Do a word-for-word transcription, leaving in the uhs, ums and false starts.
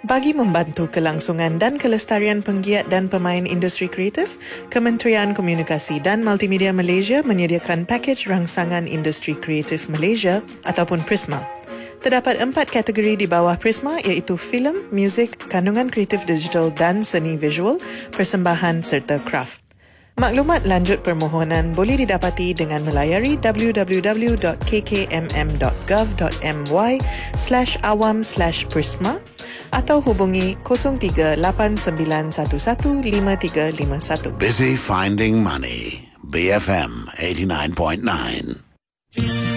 Bagi membantu kelangsungan dan kelestarian penggiat dan pemain industri kreatif, Kementerian Komunikasi dan Multimedia Malaysia menyediakan pakej rangsangan industri kreatif Malaysia ataupun Prisma. Terdapat empat kategori di bawah Prisma iaitu filem, muzik, kandungan kreatif digital dan seni visual, persembahan serta kraft. Maklumat lanjut permohonan boleh didapati dengan melayari w w w dot k k m m dot gov dot m y slash awam slash prisma atau hubungi kosong tiga lapan sembilan satu satu lima tiga lima satu. Busy finding money. B F M eighty-nine point nine.